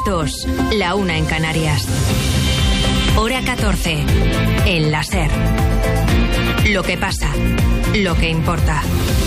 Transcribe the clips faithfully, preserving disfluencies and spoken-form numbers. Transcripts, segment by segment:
dos, la una en Canarias. Hora catorce, en la SER. Lo que pasa, lo que importa.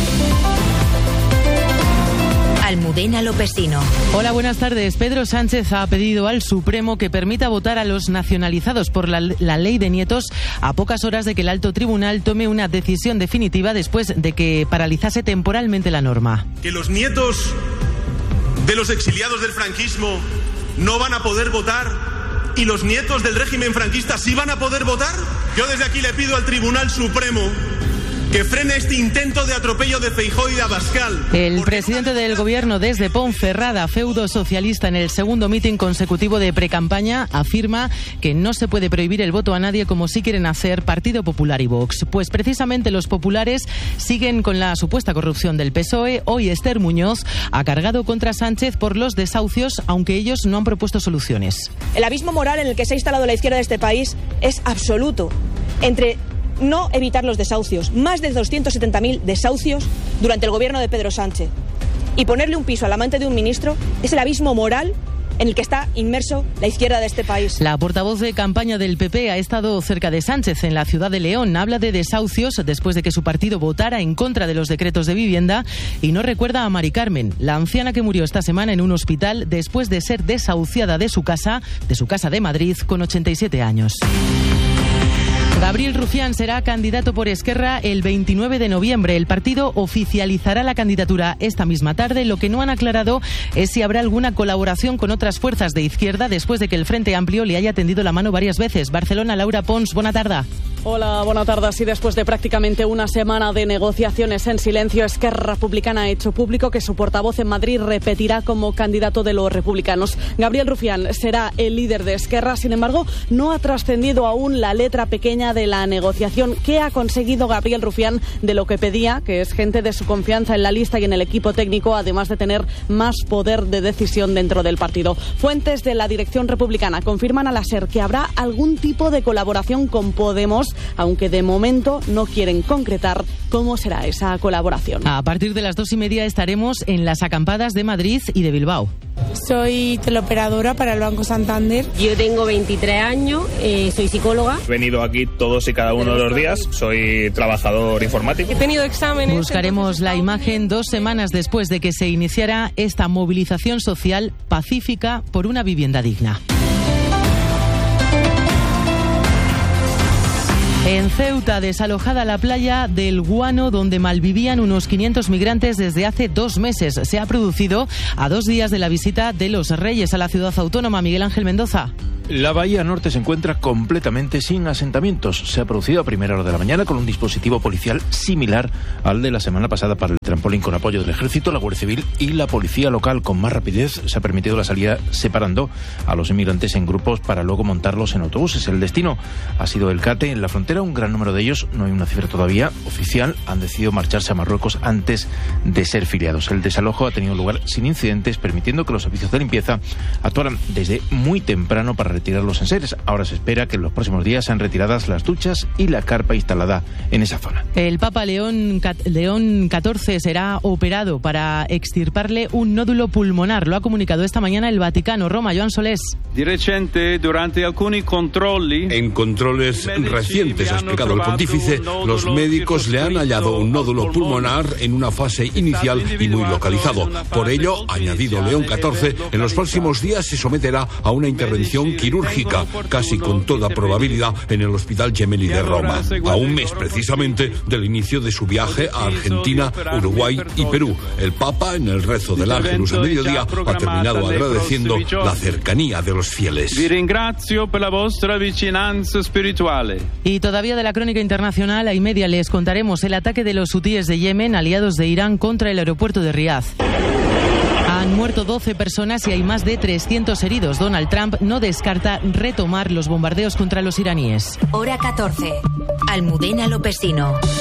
Almudena Lopesino. Hola, buenas tardes. Pedro Sánchez ha pedido al Supremo que permita votar a los nacionalizados por la, la ley de nietos a pocas horas de que el alto tribunal tome una decisión definitiva después de que paralizase temporalmente la norma. Que los nietos de los exiliados del franquismo no van a poder votar y los nietos del régimen franquista sí van a poder votar. Yo desde aquí le pido al Tribunal Supremo que frene este intento de atropello de Feijóo y de Abascal. El presidente del gobierno desde Ponferrada, feudo socialista, en el segundo mitin consecutivo de precampaña, afirma que no se puede prohibir el voto a nadie como sí quieren hacer Partido Popular y Vox. Pues precisamente los populares siguen con la supuesta corrupción del P S O E. Hoy Esther Muñoz ha cargado contra Sánchez por los desahucios, aunque ellos no han propuesto soluciones. El abismo moral en el que se ha instalado la izquierda de este país es absoluto. Entre no evitar los desahucios, más de doscientos setenta mil desahucios durante el gobierno de Pedro Sánchez, y ponerle un piso al amante de un ministro, es el abismo moral en el que está inmerso la izquierda de este país. La portavoz de campaña del P P ha estado cerca de Sánchez en la ciudad de León. Habla de desahucios después de que su partido votara en contra de los decretos de vivienda y no recuerda a Mari Carmen, la anciana que murió esta semana en un hospital después de ser desahuciada de su casa, de su casa de Madrid, con ochenta y siete años. Gabriel Rufián será candidato por Esquerra el veintinueve de noviembre. El partido oficializará la candidatura esta misma tarde. Lo que no han aclarado es si habrá alguna colaboración con otras fuerzas de izquierda después de que el Frente Amplio le haya tendido la mano varias veces. Barcelona, Laura Pons, buena tarde. Hola, buena tarde. Así, después de prácticamente una semana de negociaciones en silencio, Esquerra Republicana ha hecho público que su portavoz en Madrid repetirá como candidato de los republicanos. Gabriel Rufián será el líder de Esquerra. Sin embargo, no ha trascendido aún la letra pequeña de la negociación. ¿Qué ha conseguido Gabriel Rufián de lo que pedía, que es gente de su confianza en la lista y en el equipo técnico, además de tener más poder de decisión dentro del partido? Fuentes de la dirección republicana confirman a la SER que habrá algún tipo de colaboración con Podemos, aunque de momento no quieren concretar cómo será esa colaboración. A partir de las dos y media estaremos en las acampadas de Madrid y de Bilbao. Soy teleoperadora para el Banco Santander. Yo tengo veintitrés años, eh, soy psicóloga. He venido aquí todos y cada uno de los días, soy trabajador informático. He tenido exámenes. Buscaremos la imagen dos semanas después de que se iniciara esta movilización social pacífica por una vivienda digna. En Ceuta, desalojada la playa del Guano, donde malvivían unos quinientos migrantes desde hace dos meses. Se ha producido a dos días de la visita de los Reyes a la ciudad autónoma. Miguel Ángel Mendoza. La bahía norte se encuentra completamente sin asentamientos. Se ha producido a primera hora de la mañana con un dispositivo policial similar al de la semana pasada para el trampolín, con apoyo del Ejército, la Guardia Civil y la Policía Local. Con más rapidez se ha permitido la salida separando a los inmigrantes en grupos para luego montarlos en autobuses. El destino ha sido el Cate. En la frontera, un gran número de ellos, no hay una cifra todavía oficial, han decidido marcharse a Marruecos antes de ser filiados. El desalojo ha tenido lugar sin incidentes, permitiendo que los servicios de limpieza actuaran desde muy temprano para retirar los enseres. Ahora se espera que en los próximos días sean retiradas las duchas y la carpa instalada en esa zona. El Papa León, León catorce será operado para extirparle un nódulo pulmonar. Lo ha comunicado esta mañana el Vaticano. Roma, Joan Solés. Di recente, durante alcuni controlli, en controles recientes, ha explicado el pontífice, los médicos le han hallado un nódulo pulmonar en una fase inicial y muy localizado. Por ello, ha añadido León catorce, en los próximos días se someterá a una intervención quirúrgica, casi con toda probabilidad en el Hospital Gemelli de Roma, a un mes precisamente del inicio de su viaje a Argentina, Uruguay y Perú. El Papa, en el rezo del Ángelus a mediodía, ha terminado agradeciendo la cercanía de los fieles. Vi ringrazio per la vostra vicinanza spirituale. Y todavía de la crónica internacional, a y media les contaremos el ataque de los hutíes de Yemen, aliados de Irán, contra el aeropuerto de Riad. Han muerto doce personas y hay más de trescientos heridos. Donald Trump no descarta retomar los bombardeos contra los iraníes. Hora catorce. Almudena Lopesino.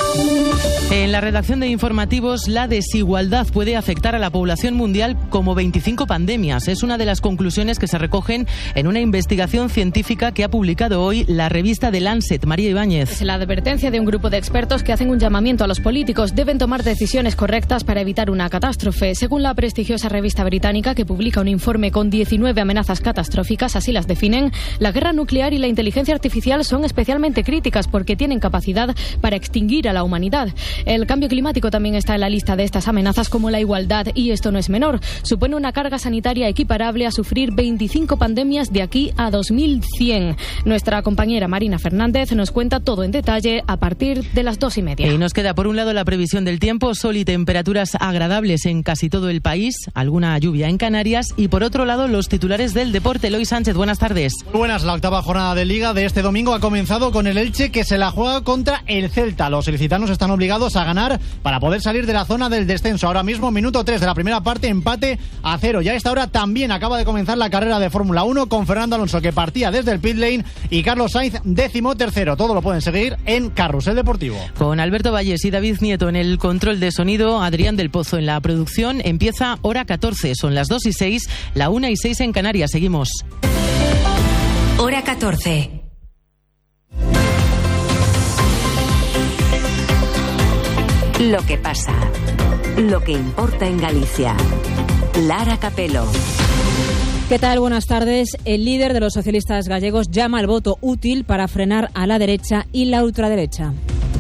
En la redacción de informativos, la desigualdad puede afectar a la población mundial como veinticinco pandemias. Es una de las conclusiones que se recogen en una investigación científica que ha publicado hoy la revista The Lancet. María Ibáñez. Es la advertencia de un grupo de expertos que hacen un llamamiento a los políticos. Deben tomar decisiones correctas para evitar una catástrofe. Según la prestigiosa revista británica, que publica un informe con diecinueve amenazas catastróficas, así las definen, la guerra nuclear y la inteligencia artificial son especialmente críticas porque tienen capacidad para extinguir a la humanidad. El cambio climático también está en la lista de estas amenazas, como la igualdad, y esto no es menor. Supone una carga sanitaria equiparable a sufrir veinticinco pandemias de aquí a dos mil cien. Nuestra compañera Marina Fernández nos cuenta todo en detalle a partir de las dos y media. Y nos queda por un lado la previsión del tiempo, sol y temperaturas agradables en casi todo el país, alguna lluvia en Canarias, y por otro lado los titulares del deporte. Eloy Sánchez, buenas tardes. Muy buenas, la octava jornada de Liga de este domingo ha comenzado con el Elche, que se la juega contra el Celta. Los ilicitanos están obligados a ganar para poder salir de la zona del descenso. Ahora mismo, minuto tres de la primera parte, empate a cero. Ya a esta hora también acaba de comenzar la carrera de Fórmula uno con Fernando Alonso, que partía desde el pit lane, y Carlos Sainz, décimo tercero. Todo lo pueden seguir en Carrusel Deportivo. Con Alberto Valles y David Nieto en el control de sonido, Adrián del Pozo en la producción. Empieza hora catorce, son las dos y seis, la una y seis en Canarias. Seguimos. Hora catorce. Lo que pasa, lo que importa en Galicia. Lara Capelo. ¿Qué tal? Buenas tardes. El líder de los socialistas gallegos llama al voto útil para frenar a la derecha y la ultraderecha.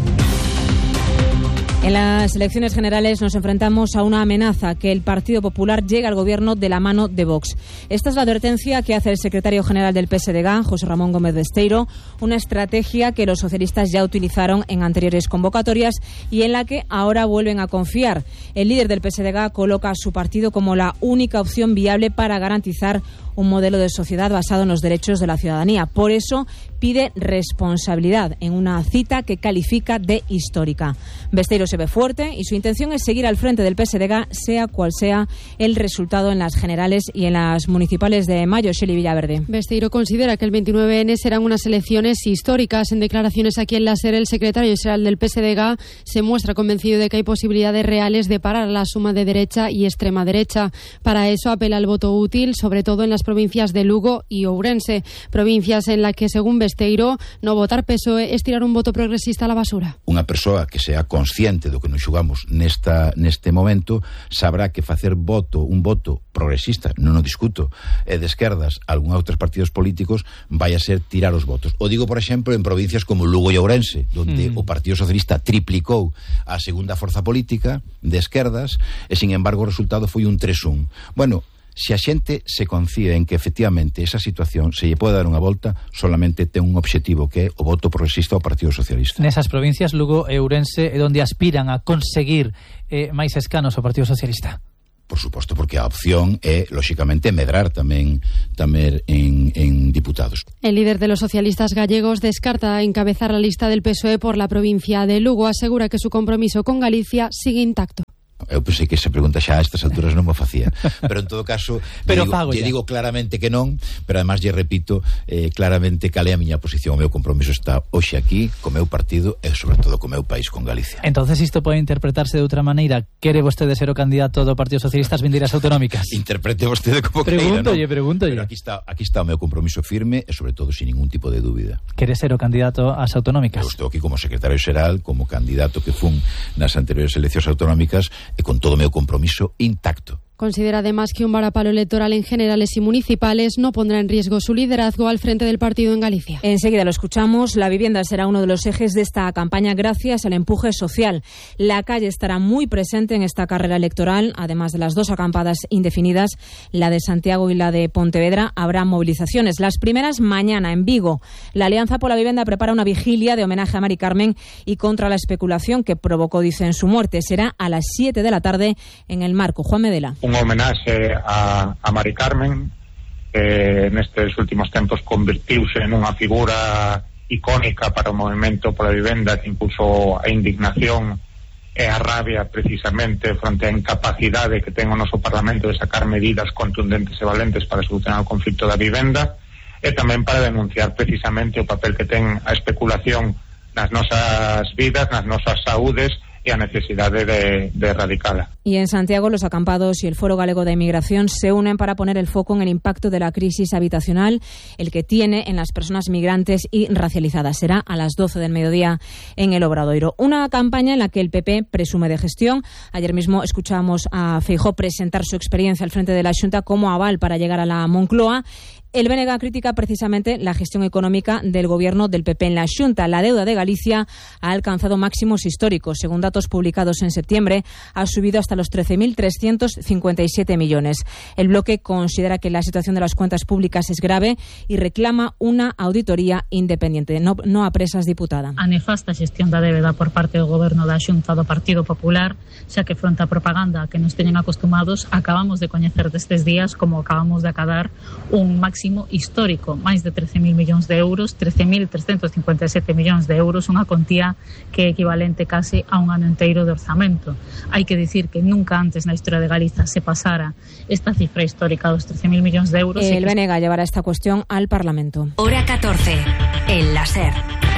En las elecciones generales nos enfrentamos a una amenaza, que el Partido Popular llegue al gobierno de la mano de Vox. Esta es la advertencia que hace el secretario general del P S D G, José Ramón Gómez Besteiro, una estrategia que los socialistas ya utilizaron en anteriores convocatorias y en la que ahora vuelven a confiar. El líder del P S D G coloca a su partido como la única opción viable para garantizar un modelo de sociedad basado en los derechos de la ciudadanía. Por eso pide responsabilidad en una cita que califica de histórica. Besteiro se ve fuerte y su intención es seguir al frente del P S D G, sea cual sea el resultado en las generales y en las municipales de mayo. Shelley Villaverde. Besteiro considera que el veintinueve ene serán unas elecciones históricas. En declaraciones aquí en la SER, el secretario general del P S D G se muestra convencido de que hay posibilidades reales de parar la suma de derecha y extrema derecha. Para eso apela al voto útil, sobre todo en las provincias de Lugo y Ourense, provincias en las que, según Besteiro, no votar P S O E es tirar un voto progresista a la basura. Unha persoa que sea consciente do que nos xugamos nesta, neste momento sabrá que facer voto, un voto progresista, non o discuto, e de esquerdas algún outros partidos políticos vai a ser tirar os votos. O digo, por exemplo, en provincias como Lugo e Ourense, onde mm. o Partido Socialista triplicou a segunda forza política de esquerdas e, sin embargo, o resultado foi un tres un. Bueno, se a xente se confía en que efectivamente esa situación se lle pode dar unha volta, solamente ten un obxectivo, que é o voto progresista ao Partido Socialista. Nesas provincias, Lugo e Ourense, é onde aspiran a conseguir eh, máis escanos ao Partido Socialista. Por suposto, porque a opción é, lóxicamente, medrar tamén tamén en, en diputados. El líder de los socialistas gallegos descarta encabezar la lista del P S O E por la provincia de Lugo. Asegura que su compromiso con Galicia sigue intacto. Eu pensei que esa pregunta xa a estas alturas non me facía, pero en todo caso pero lle digo, lle digo claramente que non, pero además lle repito eh, claramente cal é a miña posición. O meu compromiso está hoxe aquí co meu partido e sobre todo co meu país, con Galicia. Entonces isto pode interpretarse de outra maneira. Quere vostede ser o candidato do Partido Socialista ás vindeiras autonómicas? Interprete vostede como queira, Pregúntolle, ¿no? pregúntolle. Pero aquí está, aquí está o meu compromiso firme e sobre todo sin ningún tipo de dúbida. Quere ser o candidato ás autonómicas? Eu estou aquí como secretario xeral, como candidato que fun nas anteriores eleccións autonómicas e con todo o meu compromiso intacto. Considera además que un varapalo electoral en generales y municipales no pondrá en riesgo su liderazgo al frente del partido en Galicia. Enseguida lo escuchamos. La vivienda será uno de los ejes de esta campaña gracias al empuje social. La calle estará muy presente en esta carrera electoral. Además de las dos acampadas indefinidas, la de Santiago y la de Pontevedra, habrá movilizaciones. Las primeras mañana en Vigo. La Alianza por la Vivienda prepara una vigilia de homenaje a Mari Carmen y contra la especulación que provocó, dicen, su muerte. Será a las siete de la tarde en el Marco. Juan Medela. Un homenaxe a, a Mari Carmen, que nestes últimos tempos convertiuse nunha figura icónica para o movimento pola vivenda, que impulsou a indignación e a rabia precisamente fronte á incapacidade que ten o noso Parlamento de sacar medidas contundentes e valentes para solucionar o conflito da vivenda, e tamén para denunciar precisamente o papel que ten a especulación nas nosas vidas, nas nosas saúdes e a necesidade de, de erradicala. Y en Santiago, los acampados y el Foro Galego de Inmigración se unen para poner el foco en el impacto de la crisis habitacional, el que tiene en las personas migrantes y racializadas. Será a las doce del mediodía en el Obradoiro. Una campaña en la que el P P presume de gestión. Ayer mismo escuchamos a Feijóo presentar su experiencia al frente de la Xunta como aval para llegar a la Moncloa. El B N G critica precisamente la gestión económica del gobierno del P P en la Xunta. La deuda de Galicia ha alcanzado máximos históricos. Según datos publicados en septiembre, ha subido hasta los trece mil trescientos cincuenta y siete millones. El bloque considera que la situación de las cuentas públicas es grave y reclama una auditoría independiente. No, no apresas, diputada. A nefasta xestión da débeda por parte do goberno da Xunta do Partido Popular, xa que fronte a propaganda que nos teñen acostumados, acabamos de coñecer destes días como acabamos de acadar un máximo histórico, máis de trece mil millóns de euros, trece mil trescentos cincuenta e sete millóns de euros, unha contía que é equivalente case a un ano enteiro de orzamento. Hai que dicir que nunca antes na historia de Galiza se pasara esta cifra histórica dos trece mil millóns de euros. El B N G llevará esta cuestión al Parlamento. Hora catorce, en la SER.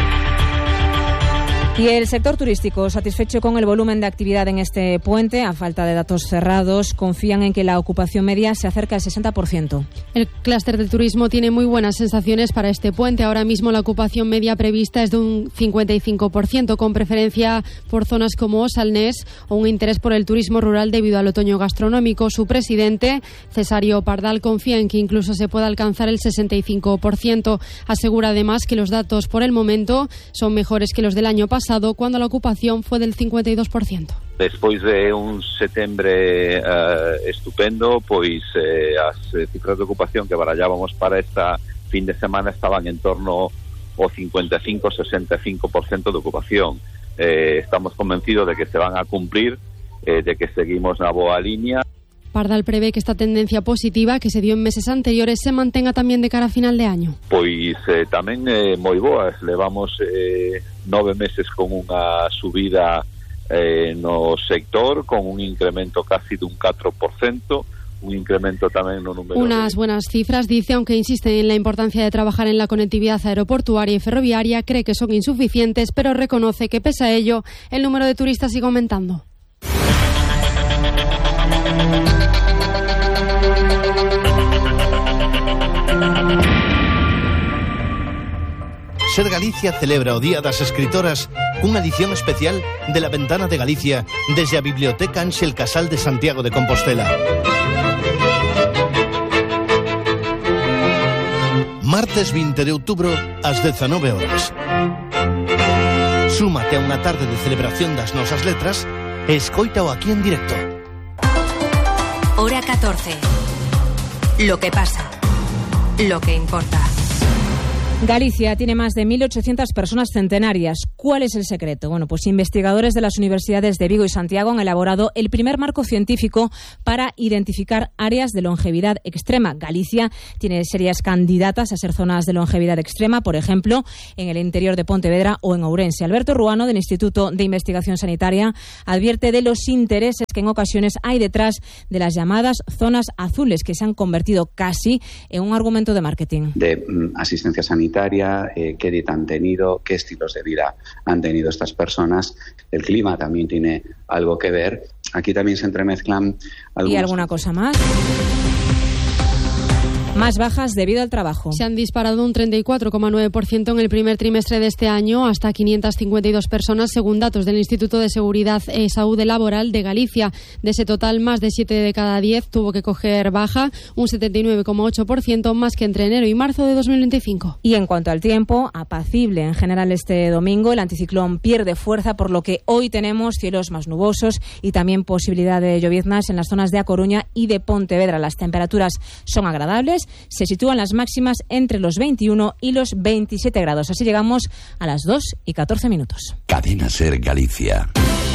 Y el sector turístico, satisfecho con el volumen de actividad en este puente, a falta de datos cerrados, confían en que la ocupación media se acerque al sesenta por ciento. El clúster del turismo tiene muy buenas sensaciones para este puente. Ahora mismo la ocupación media prevista es de un cincuenta y cinco por ciento, con preferencia por zonas como Salnés o un interés por el turismo rural debido al otoño gastronómico. Su presidente, Cesario Pardal, confía en que incluso se pueda alcanzar el sesenta y cinco por ciento. Asegura además que los datos por el momento son mejores que los del año pasado, cuando la ocupación fue del cincuenta y dos por ciento. Despois de un setembro uh, estupendo, pois eh, as cifras de ocupación que barallábamos para esta fin de semana estaban en torno ao cincuenta e cinco a sesenta e cinco por ciento de ocupación. Eh, estamos convencidos de que se van a cumplir, eh, de que seguimos na boa línea. Pardal prevé que esta tendencia positiva que se dio en meses anteriores se mantenga tamén de cara a final de año. Pois eh, tamén eh, moi boas. Levamos eh, nove meses con unha subida eh, no sector, con un incremento casi dun catro por ciento, un incremento tamén no número. Unas de... buenas cifras, dice, aunque insiste en la importancia de trabajar en la conectividad aeroportuaria y ferroviaria, cree que son insuficientes, pero reconoce que pese a ello, el número de turistas sigue aumentando. Ser Galicia celebra o Día das Escritoras cunha edición especial de La Ventana de Galicia desde a Biblioteca Ángel Casal de Santiago de Compostela. Martes vinte de outubro ás dezanove horas. Súmate a unha tarde de celebración das nosas letras e escoítao aquí en directo. Hora catorce. Lo que pasa. Lo que importa. Galicia tiene más de mil ochocientas personas centenarias. ¿Cuál es el secreto? Bueno, pues investigadores de las universidades de Vigo y Santiago han elaborado el primer marco científico para identificar áreas de longevidad extrema. Galicia tiene serias candidatas a ser zonas de longevidad extrema, por ejemplo, en el interior de Pontevedra o en Ourense. Alberto Ruano, del Instituto de Investigación Sanitaria, advierte de los intereses que en ocasiones hay detrás de las llamadas zonas azules, que se han convertido casi en un argumento de marketing. De mm, asistencia sanitaria. Eh, qué dieta han tenido, qué estilos de vida han tenido estas personas. El clima también tiene algo que ver. Aquí también se entremezclan algunos... ¿Y alguna cosa más? Más bajas debido al trabajo. Se han disparado un treinta y cuatro coma nueve por ciento en el primer trimestre de este año, hasta quinientas cincuenta y dos personas, según datos del Instituto de Seguridad y Salud Laboral de Galicia. De ese total, más de siete de cada diez tuvo que coger baja, un setenta y nueve coma ocho por ciento más que entre enero y marzo de dos mil veinticinco. Y en cuanto al tiempo, apacible en general este domingo. El anticiclón pierde fuerza, por lo que hoy tenemos cielos más nubosos y también posibilidad de lloviznas en las zonas de A Coruña y de Pontevedra. Las temperaturas son agradables. Se sitúan las máximas entre los veintiuno y los veintisiete grados. Así llegamos a las dos y catorce minutos. Cadena SER Galicia.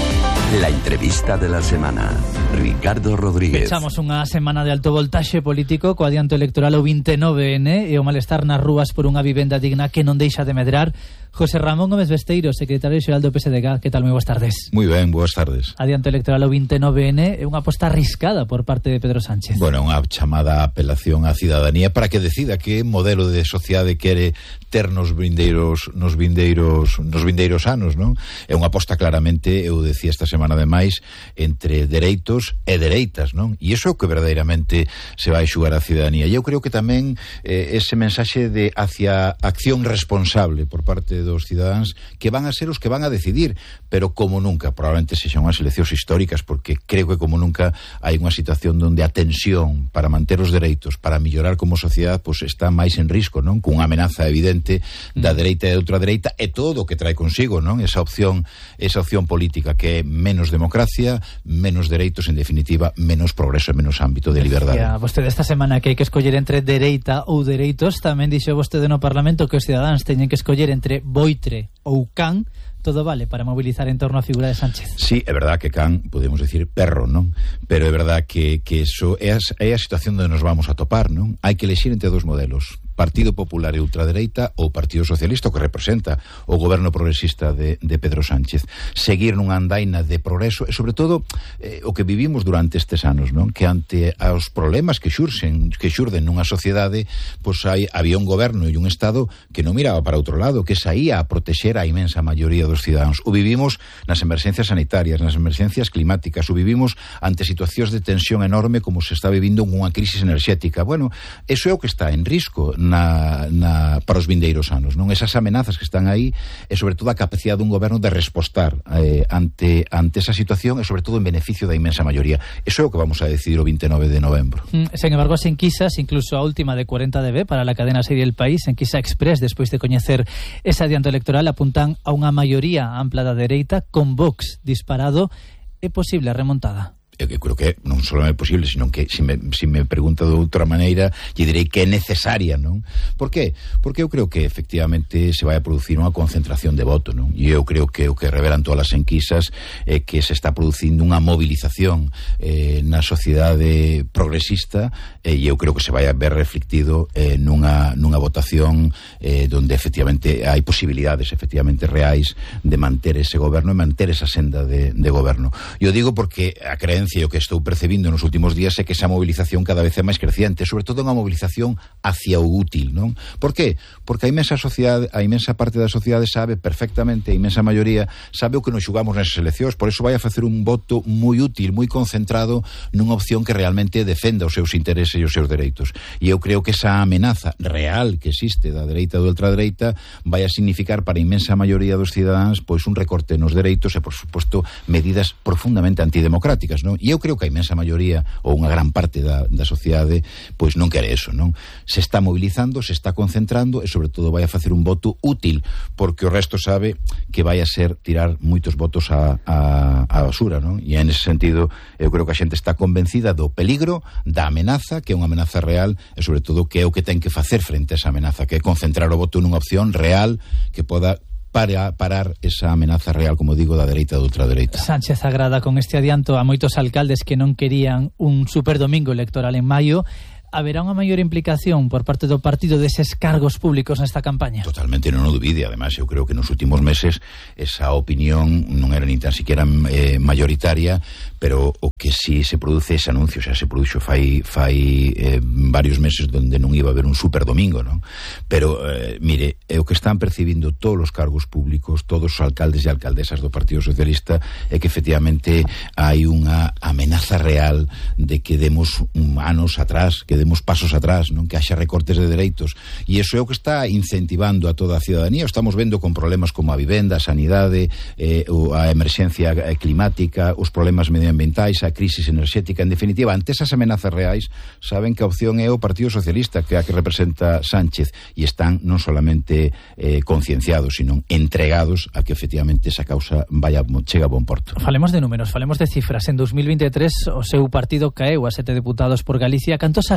La entrevista de la semana. Ricardo Rodríguez. Pechamos unha semana de alto voltaxe político co adianto electoral o vinte e nove ene e o malestar nas rúas por unha vivenda digna que non deixa de medrar. José Ramón Gómez Besteiro, secretario xeral do P S D G. Que tal? Moi boas tardes. Moi ben, boas tardes. Adianto electoral o vinte e nove ene é unha aposta arriscada por parte de Pedro Sánchez. Bueno, unha chamada apelación á cidadanía para que decida que modelo de sociedade quere ter nos vindeiros nos vindeiros nos vindeiros anos, non? É unha aposta claramente, eu decía esta semana ademais, entre dereitos e dereitas, non? E iso é o que verdadeiramente se vai xugar a cidadanía. E eu creo que tamén eh, ese mensaxe de hacia acción responsable por parte dos cidadáns que van a ser os que van a decidir, pero como nunca, probablemente sexan unhas eleccións históricas, porque creo que como nunca hai unha situación onde a tensión para manter os dereitos, para mellorar como sociedade, pues está máis en risco, non? Cunha amenaza evidente da dereita e da outra-dereita e todo o que trae consigo, non? Esa opción, esa opción política que é menos democracia, menos dereitos, en definitiva, menos progreso e menos ámbito de liberdade. Ya, vostede esta semana que hai que escoller entre dereita ou dereitos, tamén dixo vostede no Parlamento que os cidadáns teñen que escoller entre boitre ou can. Todo vale para movilizar en torno á figura de Sánchez. Sí, é verdad que can, podemos decir perro, non? Pero é verdad que, que eso é a, é a situación onde nos vamos a topar, non? Hai que elegir entre dos modelos, Partido Popular e ultradereita ou Partido Socialista, o que representa o goberno progresista de, de Pedro Sánchez. Seguir nunha andaina de progreso e, sobre todo, eh, o que vivimos durante estes anos, non? Que ante aos problemas que xurxen, que xurden nunha sociedade, pois hai, había un goberno e un Estado que non miraba para outro lado, que saía a protexer a imensa maioría dos cidadáns. O vivimos nas emerxencias sanitarias, nas emerxencias climáticas, o vivimos ante situacións de tensión enorme como se está vivindo unha crisis enerxética. Bueno, eso é o que está en risco Na, na, para os vindeiros anos, non? Esas amenazas que están aí e sobre todo a capacidade dun goberno de respostar eh, ante, ante esa situación e sobre todo en beneficio da imensa maioría. Eso é o que vamos a decidir o vinte e nove de novembro. Mm, sen embargo, as enquisas, incluso a última de cuarenta D B para la cadena Serie El País, enquisa Express, despois de coñecer ese adianto electoral, apuntan a unha maioría ampla da dereita con Vox disparado. É posible a remontada? Eu creo que non só é posible, sino que se me, se me pregunta de outra maneira, lle direi que é necesaria, non? Por qué? Porque eu creo que efectivamente se vai a producir unha concentración de voto, non? E eu creo que o que revelan todas as enquisas é que se está producindo unha movilización eh, na sociedade progresista e eu creo que se vai a ver reflectido eh, nunha, nunha votación eh, donde efectivamente hai posibilidades efectivamente reais de manter ese goberno e manter esa senda de, de goberno. Eu digo porque a creencia e o que estou percebindo nos últimos días é que esa movilización cada vez é máis creciente, sobre todo unha movilización hacia o útil, non? Por qué? Porque a imensa sociedade, a imensa parte da sociedade sabe perfectamente, a imensa maioría sabe o que nos xugamos nesas eleccións, por eso vai a facer un voto moi útil, moi concentrado nunha opción que realmente defenda os seus intereses e os seus dereitos. E eu creo que esa amenaza real que existe da dereita e da ultradereita vai a significar para a imensa maioría dos cidadáns pois un recorte nos dereitos e, por suposto, medidas profundamente antidemocráticas, non? E eu creo que a imensa maioría ou unha gran parte da, da sociedade pois non quere eso, non? Se está mobilizando, se está concentrando e sobre todo vai a facer un voto útil, porque o resto sabe que vai a ser tirar moitos votos a, a, a basura, non? E en ese sentido eu creo que a xente está convencida do peligro, da amenaza, que é unha amenaza real e sobre todo que é o que ten que facer frente a esa amenaza, que é concentrar o voto nunha opción real que poda para parar esa amenaza real, como digo, da dereita e da ultradereita. Sánchez agrada con este adianto a moitos alcaldes que non querían un superdomingo electoral en maio. Haberá unha maior implicación por parte do partido deses cargos públicos nesta campaña? Totalmente, non o dubide. Además, eu creo que nos últimos meses esa opinión non era ni tan siquiera eh, mayoritaria, pero o que sí se produce ese anuncio, xa se produxo fai, fai eh, varios meses donde non iba a haber un superdomingo, non? Pero, eh, mire, é o que están percibindo todos os cargos públicos, todos os alcaldes e alcaldesas do Partido Socialista, é que efectivamente hai unha amenaza real de que demos anos atrás, que demos pasos atrás, non? Que haxa recortes de dereitos, e iso é o que está incentivando a toda a cidadanía. O estamos vendo con problemas como a vivenda, a sanidade, eh, a emerxencia climática, os problemas medioambientais, a crisis enerxética. En definitiva, ante esas amenazas reais, saben que a opción é o Partido Socialista, que é a que representa Sánchez, e están non solamente eh, concienciados, sino entregados a que efectivamente esa causa vaya, chega a bon porto. Falemos de números, falemos de cifras. En dos mil veintitrés o seu partido caeu a sete deputados por Galicia. Cantos as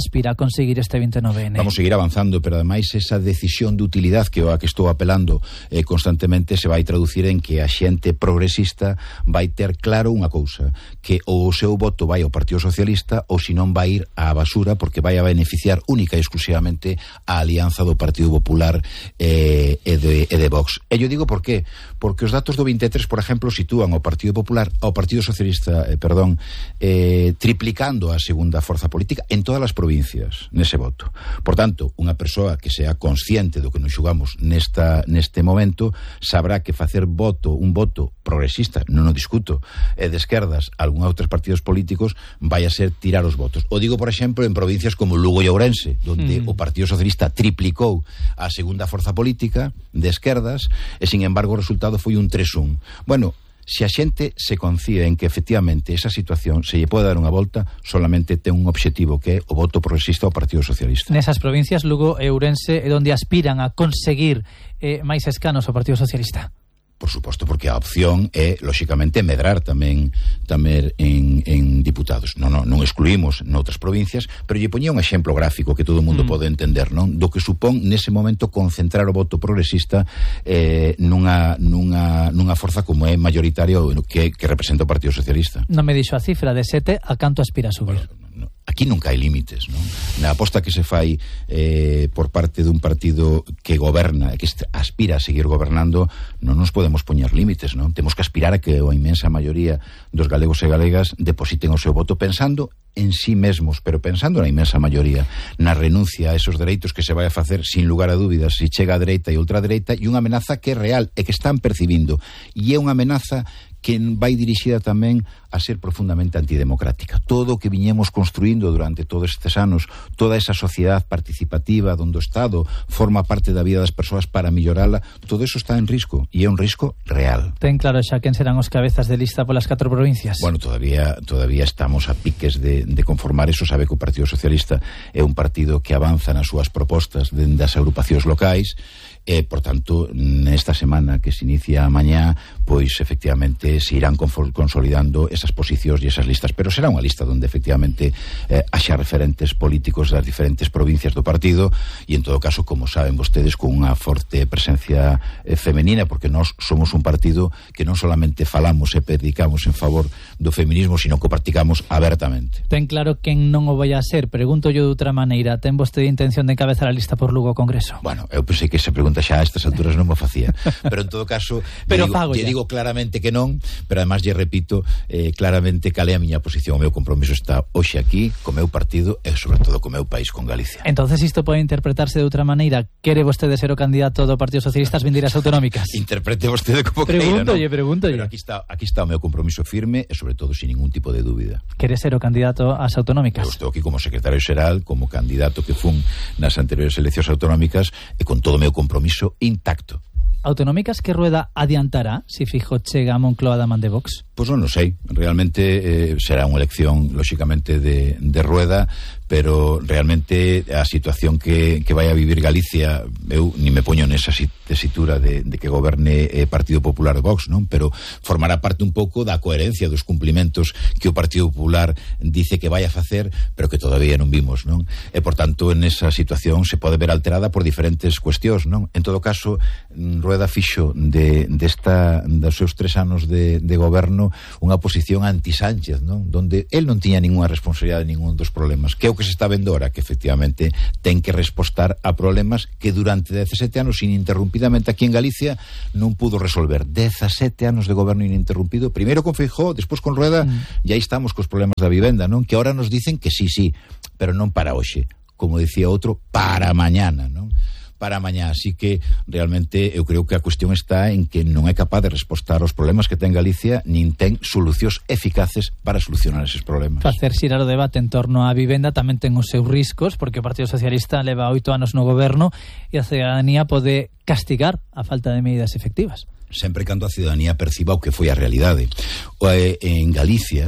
aspira a conseguir este veintinueve ene? Vamos a seguir avanzando, pero ademais esa decisión de utilidade que a que estou apelando eh, constantemente se vai traducir en que a xente progresista vai ter claro unha cousa, que ou o seu voto vai ao Partido Socialista ou se non vai ir á basura, porque vai a beneficiar única e exclusivamente a alianza do Partido Popular eh, e, de, e de Vox. E yo digo por qué? Porque os datos do veintitrés, por exemplo, sitúan ao Partido Popular, ao Partido Socialista, eh, perdón, eh, triplicando a segunda forza política en todas as provincias nese voto. Por tanto, unha persoa que sea consciente do que nos xugamos nesta neste momento sabrá que facer voto, un voto progresista, non o discuto, e de esquerdas algún outros partidos políticos vai a ser tirar os votos. O digo, por exemplo, en provincias como Lugo e Ourense, donde mm. o Partido Socialista triplicou a segunda forza política de esquerdas e, sin embargo, o resultado foi un tres un. Bueno, se a xente se confía en que efectivamente esa situación se lle pode dar unha volta, solamente ten un obxectivo, que é o voto progresista ao Partido Socialista. Nesas provincias, Lugo e Ourense, é onde aspiran a conseguir eh, máis escanos ao Partido Socialista. Por suposto, porque a opción é, lóxicamente, medrar tamén tamén en, en diputados. Non, non, non excluímos noutras provincias, pero lle poñía un exemplo gráfico que todo o mundo mm. pode entender, non? Do que supón nese momento concentrar o voto progresista eh, nunha, nunha, nunha forza como é mayoritaria que, que representa o Partido Socialista. Non me dixo a cifra de sete, a canto aspira a subir? Bueno, aquí nunca hai límites, non? Na aposta que se fai eh, por parte dun partido que goberna e que aspira a seguir gobernando, non nos podemos poñer límites, non? Temos que aspirar a que a inmensa maioría dos galegos e galegas depositen o seu voto pensando en sí mesmos, pero pensando na inmensa maioría, na renuncia a esos dereitos que se vai a facer sin lugar a dúbidas se chega a dereita e ultradereita, e unha amenaza que é real e que están percibindo, e é unha amenaza que vai dirixida tamén a ser profundamente antidemocrática. Todo o que viñemos construindo durante todos estes anos, toda esa sociedade participativa onde o Estado forma parte da vida das persoas para millorala, todo eso está en risco, e é un risco real. Ten claro xa quen serán os cabezas de lista polas catro provincias? Bueno, todavía todavía estamos a piques de, de conformar eso. Sabe que o Partido Socialista é un partido que avanza nas súas propostas dende as agrupacións locais, e, por tanto, nesta semana que se inicia mañá, pois, efectivamente, se irán consolidando esas posicións e esas listas, pero será unha lista onde, efectivamente, eh, haxa referentes políticos das diferentes provincias do partido, e, en todo caso, como saben vostedes, con unha forte presencia eh, femenina, porque nós somos un partido que non solamente falamos e predicamos en favor do feminismo, sino que o practicamos abertamente. Ten claro quen non o vai a ser. Pregunto yo de outra maneira, ten vostede intención de encabezar a lista por Lugo ao Congreso? Bueno, eu pensei que esa pregunta xa a estas alturas non me facía, pero en todo caso pero lle digo, lle digo claramente que non, pero además lle repito eh, claramente cal é a miña posición. O meu compromiso está hoxe aquí co meu partido e sobre todo co meu país, con Galicia. Entonces isto pode interpretarse de outra maneira. Quere vostede ser o candidato do Partido Socialista ás vindeiras autonómicas? Interprete vostede como pregúntolle, queira, ¿no? pregúntolle. Pero aquí está, aquí está o meu compromiso firme e sobre todo sin ningún tipo de dúbida. Quere ser o candidato ás autonómicas? Eu estou aquí como secretario xeral, como candidato que fun nas anteriores eleccións autonómicas e con todo o meu compromiso intacto. Autonómicas que Rueda adiantará se Fijo chega a Moncloa da man de Vox? Pois non o sei, realmente eh, será unha elección lóxicamente de, de Rueda, pero realmente a situación que, que vai a vivir Galicia, eu ni me poño nesa tesitura de, de que goberne eh, Partido Popular Vox, non? Pero formará parte un pouco da coherencia dos cumplimentos que o Partido Popular dice que vai a facer, pero que todavía non vimos, non? E, por tanto, en esa situación se pode ver alterada por diferentes cuestións, non? En todo caso, Rueda fixo de, de esta, dos seus tres anos de, de goberno unha posición anti-Sánchez, non? Donde el non tiña ninguna responsabilidade de ningún dos problemas, que é o que se está vendo ahora, que efectivamente ten que respostar a problemas que durante dezasete anos ininterrumpidamente aquí en Galicia non pudo resolver. dezasete anos de goberno ininterrumpido, primeiro con Feijóo, despois con Rueda, mm. e aí estamos cos problemas da vivenda, non? Que ahora nos dicen que sí, sí, pero non para hoxe, como decía outro, para mañana, non? Para mañá, así que realmente eu creo que a cuestión está en que non é capaz de respostar aos problemas que ten Galicia, nin ten solucións eficaces para solucionar eses problemas. Facer xirar o debate en torno á vivenda tamén ten os seus riscos, porque o Partido Socialista leva oito anos no goberno e a cidadanía pode castigar a falta de medidas efectivas. Sempre cando a cidadanía perciba o que foi a realidade. En Galicia,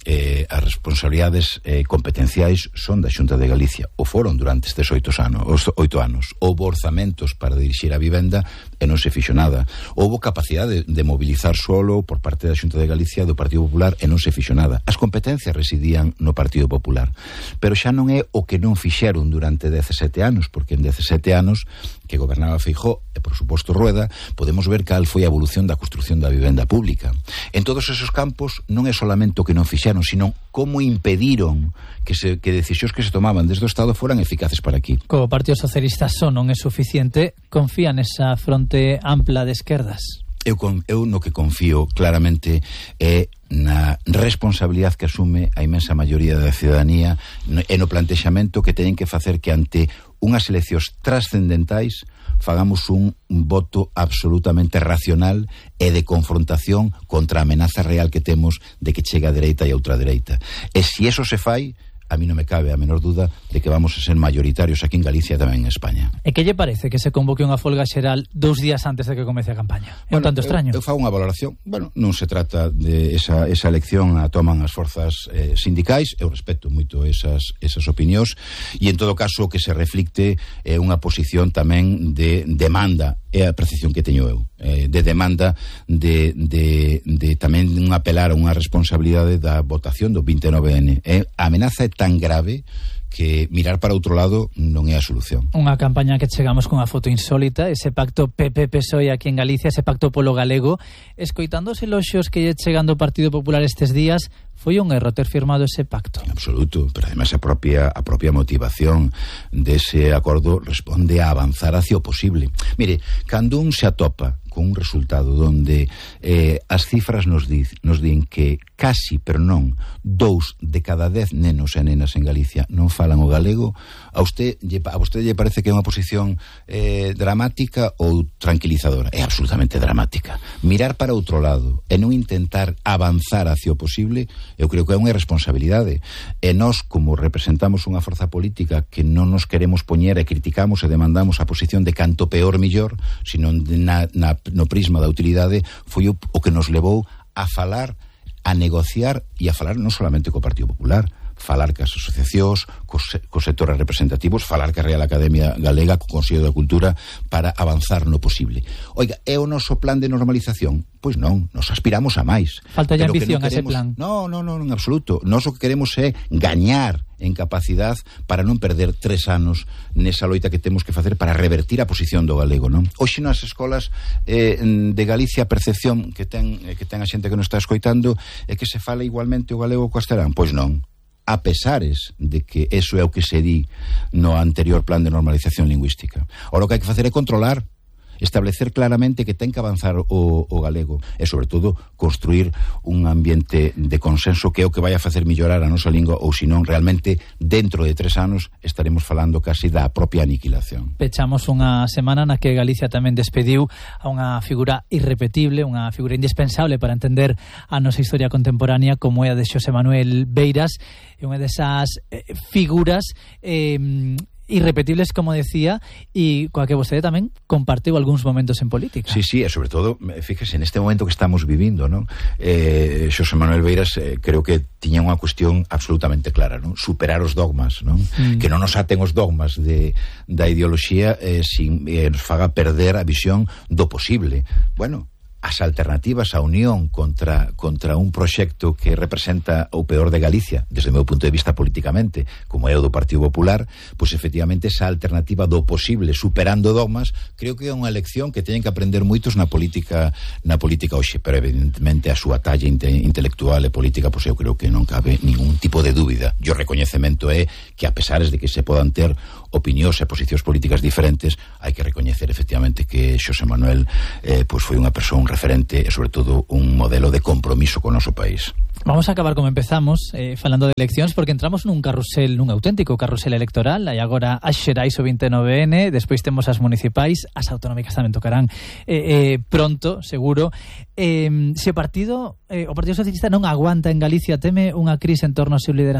eh, as responsabilidades eh, competenciais son da Xunta de Galicia, o foron durante estes oito anos, os oito anos. Houbo orzamentos para dirixir a vivenda e non se fixo nada. Houbo capacidade de, de mobilizar solo por parte da Xunta de Galicia e do Partido Popular e non se fixo nada. As competencias residían no Partido Popular, pero xa non é o que non fixeron durante dezasete anos, porque en dezasete anos que gobernaba Feijóo e, por suposto, Rueda, podemos ver cal foi a evolución da construción da vivenda pública. En todos esos campos non é solamente o que non fixeron, sino como impediron que, se, que decisións que se tomaban desde o Estado foran eficaces para aquí. Co Partido Socialista só non é suficiente, confía nesa fronte ampla de esquerdas? Eu, con, eu no que confío claramente é na responsabilidade que asume a inmensa maioría da ciudadanía e no plantexamento que teñen que facer que ante unhas eleccións trascendentais fagamos un voto absolutamente racional e de confrontación contra a amenaza real que temos de que chega a dereita e a ultradereita. E se eso se fai, a mí non me cabe a menor duda de que vamos a ser mayoritarios aquí en Galicia e tamén en España. E que lle parece que se convoque unha folga xeral dous días antes de que comece a campaña? É bueno, un tanto extraño. Eu, eu fago unha valoración. Bueno, non se trata de esa, esa elección a toman as forzas eh, sindicais. Eu respeto moito esas, esas opinións e en todo caso o que se reflicte é eh, unha posición tamén de demanda, é a percepción que teño eu, eh, de demanda de, de, de tamén un apelar a unha responsabilidade da votación do vinte e nove ene. Eh, a amenaza é tan grave que mirar para outro lado non é a solución. Unha campaña que chegamos con a foto insólita, ese pacto P P P S O E aquí en Galicia, ese pacto polo galego, escoitando os eloxios que lle chegando o Partido Popular estes días, foi un erro ter firmado ese pacto. En absoluto, pero además a propia, a propia motivación dese acordo responde a avanzar hacia o posible. Mire, cando un se atopa con un resultado donde eh, as cifras nos, di, nos din que casi, pero non, dous de cada dez nenos e nenas en Galicia non falan o galego, a usted, a vostede lle parece que é unha posición eh, dramática ou tranquilizadora? É absolutamente dramática. Mirar para outro lado e non intentar avanzar hacia o posible, eu creo que é unha irresponsabilidade. E nós, como representamos unha forza política que non nos queremos poñer e criticamos e demandamos a posición de canto peor millor, sino na, na no prisma da utilidade, foi o, o que nos levou a falar, a negociar e a falar non solamente co Partido Popular, falar cas asociacións, cos, cos sectores representativos, falar ca Real Academia Galega, co Consello da Cultura, para avanzar no posible. Oiga, é o noso plan de normalización? Pois non, nos aspiramos a máis. Falta ya ambición a ese plan. No, no, no, en absoluto. Nós o que queremos é gañar en capacidade para non perder tres anos nesa loita que temos que facer para revertir a posición do galego, non? Hoxe nas escolas eh, de Galicia a percepción que ten, que ten a xente que nos está escoitando é que se fala igualmente o galego co castelán. Pois non. A pesares de que eso é o que se di no anterior plan de normalización lingüística. Ora o que hai que facer é controlar, establecer claramente que ten que avanzar o, o galego e, sobre todo, construir un ambiente de consenso que é o que vai a facer mellorar a nosa lingua, ou senón, realmente, dentro de tres anos estaremos falando casi da propia aniquilación. Pechamos unha semana na que Galicia tamén despediu a unha figura irrepetible, unha figura indispensable para entender a nosa historia contemporánea, como é a de Xosé Manuel Beiras, e unha desas eh, figuras eh, irrepetibles, como decía, e coa que vostede tamén compartiu algúns momentos en política. Sí, sí, e sobre todo, fíjese, neste momento que estamos vivindo, non? Eh, Xosé Manuel Beiras eh, creo que tiña unha cuestión absolutamente clara, non? Superar os dogmas, non? Mm. Que non nos aten os dogmas de, da ideoloxía eh, sin eh, nos faga perder a visión do posible. Bueno, as alternativas á unión contra, contra un proxecto que representa o peor de Galicia, desde o meu punto de vista políticamente, como é o do Partido Popular, pois efectivamente esa alternativa do posible, superando dogmas, creo que é unha lección que teñen que aprender moitos na política na política hoxe, pero evidentemente a súa talla inte, intelectual e política, pois eu creo que non cabe ningún tipo de dúbida. E o recoñecemento é que, a pesares de que se podan ter opinións e posicións políticas diferentes, hai que recoñecer efectivamente que Xosé Manuel eh, pois foi unha persoa, un referente e sobre todo un modelo de compromiso con o noso país. Vamos a acabar como empezamos, eh, falando de eleccións, porque entramos nun carrusel, nun auténtico carrusel electoral. Hai agora as xerais o vinte e nove ene, despois temos as municipais, as autonómicas tamén tocarán eh, eh, pronto, seguro. Eh, se o partido, eh, o Partido Socialista non aguanta en Galicia, teme unha crise en torno ao seu liderazgo?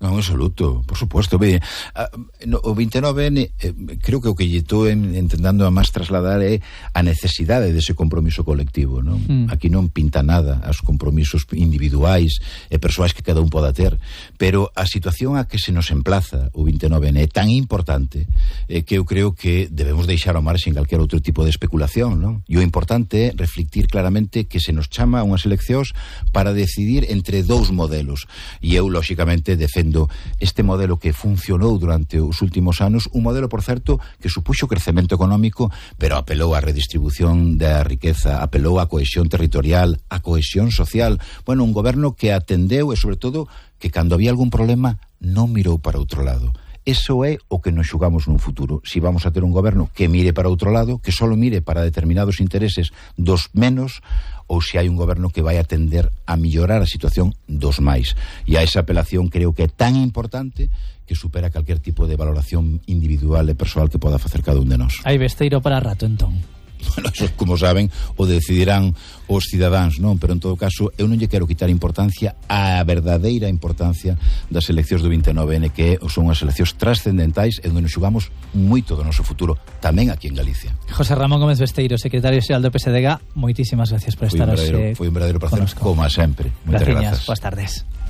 Non, en absoluto, por suposto. Ve, a, no, o vinte e nove ene, eh, creo que o que lle estou intentando a máis trasladar é a necesidade dese compromiso colectivo, non? Mm. Aquí non pinta nada aos compromisos individuais e persoais que cada un poda ter, pero a situación a que se nos emplaza o vinte e nove ene é tan importante eh, que eu creo que debemos deixar ao marxen calquer outro tipo de especulación, non? E o importante é reflectir claramente que se nos chama a unhas eleccións para decidir entre dous modelos, e eu, lóxicamente, defendo este modelo que funcionou durante os últimos anos, un modelo, por certo, que supuxo crecemento económico, pero apelou á redistribución da riqueza, apelou á cohesión territorial, á cohesión social. Bueno, un goberno que atendeu e, sobre todo, que cando había algún problema non mirou para outro lado. Eso é o que nos xugamos nun futuro. Si vamos a ter un goberno que mire para outro lado, que solo mire para determinados intereses dos menos, ou se hai un goberno que vai a tender a mellorar a situación dos máis. E a esa apelación creo que é tan importante que supera calquer tipo de valoración individual e persoal que poda facer cada un de nós. Hai Besteiro para rato, entón. Bueno, eso, como saben, o decidirán os cidadáns, non? Pero en todo caso, eu non lle quero quitar importancia á verdadeira importancia das eleccións do vinte e nove ene, que son unhas eleccións trascendentais e onde nos xugamos moito do noso futuro, tamén aquí en Galicia. José Ramón Gómez Besteiro, secretario xeral do P S D G, moitísimas gracias por estar hoxe. Foi un verdadeiro placer, como sempre. Moitas gracias. grazas. Boas tardes.